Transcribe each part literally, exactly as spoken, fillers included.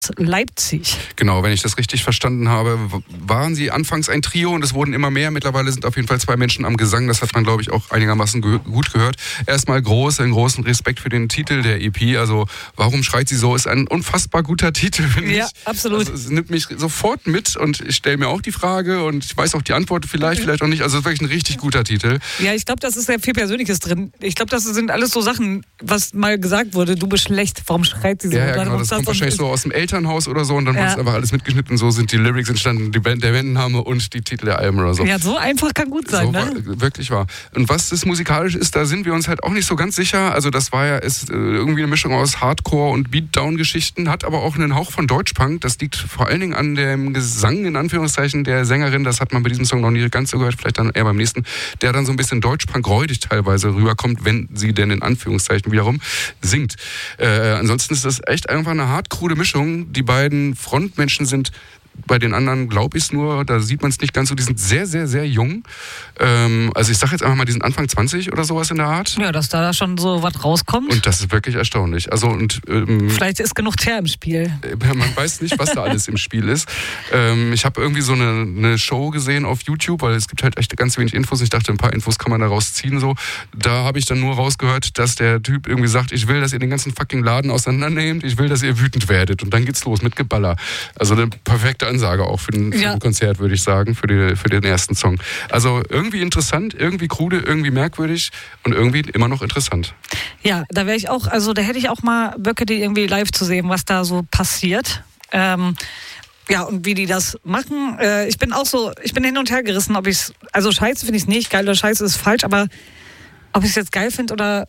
Leipzig. Genau, wenn ich das richtig verstanden habe, waren sie anfangs ein Trio und es wurden immer mehr. Mittlerweile sind auf jeden Fall zwei Menschen am Gesang. Das hat man, glaube ich, auch einigermaßen ge- gut gehört. Erstmal großen, großen Respekt für den Titel der E P. Also, warum schreit sie so? Ist ein unfassbar guter Titel, finde ja, ich. Ja, absolut. Also, es nimmt mich sofort mit und ich stelle mir auch die Frage und ich weiß auch die Antwort vielleicht, okay. vielleicht auch nicht. Also, es ist wirklich ein richtig guter Titel. Ja, ich glaube, das ist sehr viel Persönliches drin. Ich glaube, das sind alles so Sachen, was mal gesagt wurde. Du bist schlecht, warum schreit sie so? Ja, ja genau, das, das kommt wahrscheinlich so aus dem Elternhaus oder so und dann ja. wurde es einfach alles mitgeschnitten. So sind die Lyrics entstanden, die Band, der Bandname und die Titel der Alben oder so. Ja, so einfach kann gut sein, so ne? War, wirklich wahr. Und was das musikalisch ist, da sind wir uns halt auch nicht so ganz sicher. Also das war ja ist äh, irgendwie eine Mischung aus Hardcore und Beatdown-Geschichten, hat aber auch einen Hauch von Deutschpunk. Das liegt vor allen Dingen an dem Gesang, in Anführungszeichen, der Sängerin. Das hat man bei diesem Song noch nie ganz so gehört, vielleicht dann eher beim nächsten, der dann so ein bisschen Deutschpunk-räudig teilweise rüberkommt, wenn sie denn in Anführungszeichen wiederum singt. Äh, ansonsten ist das echt einfach eine hart krude Mischung. Die beiden Frontmenschen sind bei den anderen glaube ich es nur, da sieht man es nicht ganz so, die sind sehr, sehr, sehr jung. Ähm, also ich sage jetzt einfach mal, die sind Anfang zwanzig oder sowas in der Art. Ja, dass da schon so was rauskommt. Und das ist wirklich erstaunlich. Also und ähm, vielleicht ist genug Teer im Spiel. Man weiß nicht, was da alles im Spiel ist. Ähm, ich habe irgendwie so eine, eine Show gesehen auf YouTube, weil es gibt halt echt ganz wenig Infos. Ich dachte, ein paar Infos kann man da rausziehen. So. Da habe ich dann nur rausgehört, dass der Typ irgendwie sagt, ich will, dass ihr den ganzen fucking Laden auseinandernehmt, ich will, dass ihr wütend werdet. Und dann geht's los mit Geballer. Also eine perfekte Ansage auch für ein, für ja. ein Konzert, würde ich sagen, für, die, für den ersten Song. Also irgendwie interessant, irgendwie krude, irgendwie merkwürdig und irgendwie immer noch interessant. Ja, da wäre ich auch, also da hätte ich auch mal Böcke, die irgendwie live zu sehen, was da so passiert. Ähm, ja, und wie die das machen. Äh, ich bin auch so, ich bin hin und her gerissen, ob ich es, also scheiße finde ich es nicht, geil oder scheiße ist falsch, aber ob ich es jetzt geil finde oder...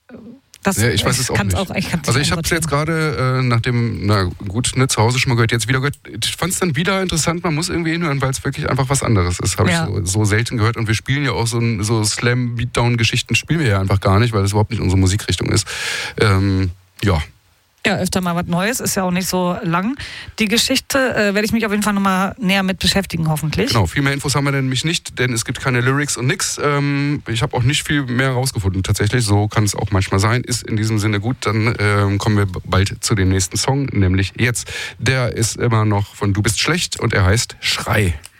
Das, ja, ich weiß es auch nicht. Auch, ich also ich habe es jetzt gerade äh, nach dem, na gut, ne, zu Hause schon mal gehört, jetzt wieder gehört. Ich fand es dann wieder interessant, man muss irgendwie hinhören, weil es wirklich einfach was anderes ist. Habe ja. ich so, so selten gehört und wir spielen ja auch so, so Slam-Beatdown-Geschichten spielen wir ja einfach gar nicht, weil das überhaupt nicht unsere Musikrichtung ist. Ähm, ja. Ja, öfter mal was Neues, ist ja auch nicht so lang. Die Geschichte äh, werde ich mich auf jeden Fall nochmal näher mit beschäftigen, hoffentlich. Genau, viel mehr Infos haben wir nämlich nicht, denn es gibt keine Lyrics und nix. Ähm, ich habe auch nicht viel mehr rausgefunden, tatsächlich. So kann es auch manchmal sein. Ist in diesem Sinne gut, dann ähm, kommen wir bald zu dem nächsten Song, nämlich jetzt. Der ist immer noch von Du bist schlecht und er heißt Schrei.